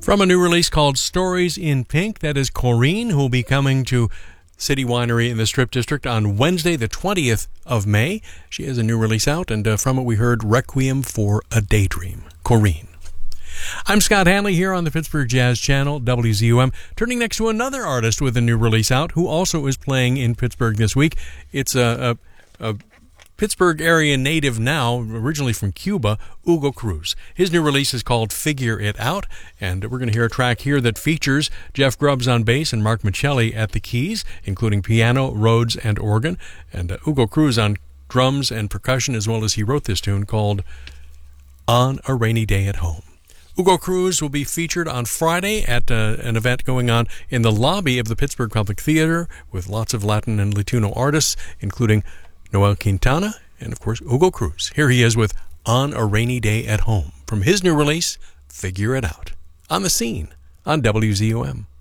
From a new release called Stories in Pink, that is Corrine, who will be coming to City Winery in the Strip District on Wednesday, the 20th of May. She has a new release out, and from it we heard Requiem for a Daydream. Corrine. I'm Scott Hanley here on the Pittsburgh Jazz Channel, WZUM, turning next to another artist with a new release out who also is playing in Pittsburgh this week. It's a Pittsburgh area native now, originally from Cuba, Hugo Cruz. His new release is called Figure It Out, and we're going to hear a track here that features Jeff Grubbs on bass and Mark Michelli at the keys, including piano, Rhodes, and organ, and Hugo Cruz on drums and percussion, as well as he wrote this tune called On a Rainy Day at Home. Hugo Cruz will be featured on Friday at an event going on in the lobby of the Pittsburgh Public Theater with lots of Latin and Latino artists, including Noel Quintana and, of course, Hugo Cruz. Here he is with On a Rainy Day at Home from his new release, Figure It Out, on The Scene on WZUM.